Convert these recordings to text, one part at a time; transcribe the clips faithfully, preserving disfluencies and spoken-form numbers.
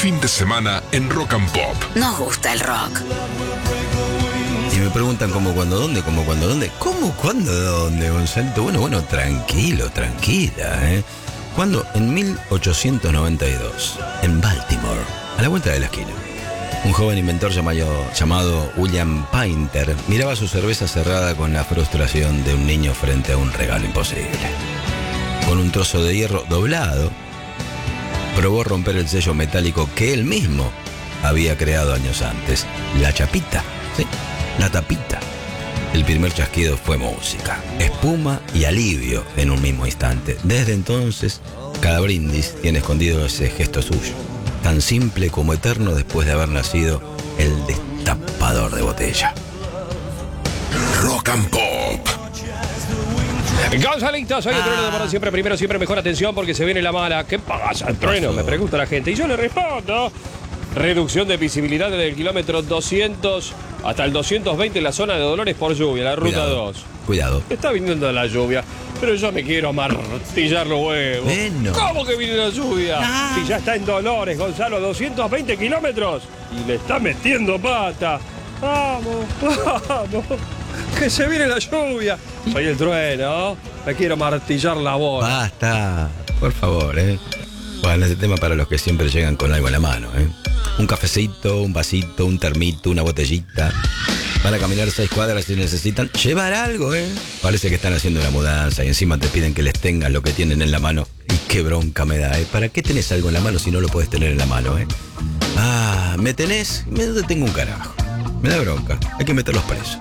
fin de semana en Rock and Pop. Nos gusta el rock. Y me preguntan cómo, cuándo, dónde, cómo, cuándo, dónde. ¿Cómo, cuándo, dónde, Gonzalito? Bueno, bueno, tranquilo, tranquila, ¿eh? ¿Cuándo? En mil ochocientos noventa y dos, en Baltimore, a la vuelta de la esquina. Un joven inventor llamado, llamado William Painter miraba su cerveza cerrada con la frustración de un niño frente a un regalo imposible. Con un trozo de hierro doblado, probó romper el sello metálico que él mismo había creado años antes. La chapita, ¿sí? La tapita. El primer chasquido fue música, espuma y alivio en un mismo instante. Desde entonces, cada brindis tiene escondido ese gesto suyo, tan simple como eterno después de haber nacido el destapador de botella. Rock and Pop. Gonzalito, soy el trueno de por siempre primero, siempre mejor. Atención porque se viene la mala. ¿Qué pasa, trueno? Me pregunta la gente y yo le respondo. Reducción de visibilidad desde el kilómetro doscientos hasta el doscientos veinte en la zona de Dolores por lluvia, la ruta Cuidado, dos. Cuidado. Está viniendo la lluvia, pero yo me quiero martillar los huevos. Bueno. ¿Cómo que viene la lluvia? Ah. Si ya está en Dolores, Gonzalo, doscientos veinte kilómetros y le está metiendo pata. Vamos, vamos. Que se viene la lluvia. Soy el trueno, me quiero martillar la bola. Basta, por favor, ¿eh? Bueno, ese tema para los que siempre llegan con algo en la mano, ¿eh? Un cafecito, un vasito, un termito, una botellita. Van a caminar seis cuadras y necesitan llevar algo, ¿eh? Parece que están haciendo una mudanza y encima te piden que les tengas lo que tienen en la mano. Y qué bronca me da, ¿eh? ¿Para qué tenés algo en la mano si no lo podés tener en la mano, eh? Ah, ¿me tenés? Me tengo un carajo. Me da bronca. Hay que meterlos presos.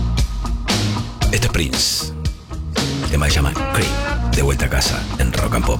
Esto es Prince. El tema se llama Cream. De vuelta a casa en Rock and Pop.